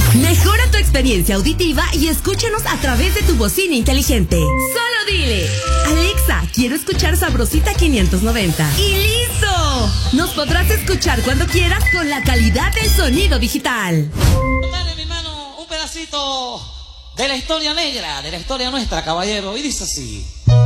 Mejora tu experiencia auditiva y escúchanos a través de tu bocina inteligente. Solo dile: Alexa, quiero escuchar Sabrosita 590. ¡Y listo! Nos podrás escuchar cuando quieras con la calidad del sonido digital. Dale, mi hermano, un pedacito de la historia negra, de la historia nuestra, caballero. Y dice así.